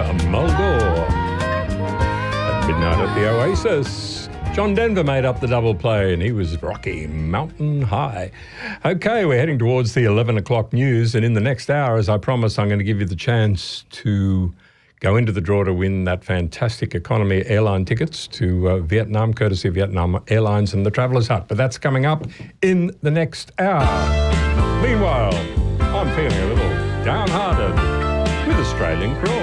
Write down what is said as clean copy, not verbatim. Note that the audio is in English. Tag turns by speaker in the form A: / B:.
A: Mulgore. At midnight at the Oasis. John Denver made up the double play and he was Rocky Mountain High. Okay, we're heading towards the 11 o'clock news, and in the next hour, as I promised, I'm going to give you the chance to go into the draw to win that fantastic economy airline tickets to Vietnam, courtesy of Vietnam Airlines and the Traveller's Hut. But that's coming up in the next hour. Meanwhile, I'm feeling a little downhearted with Australian Crawl.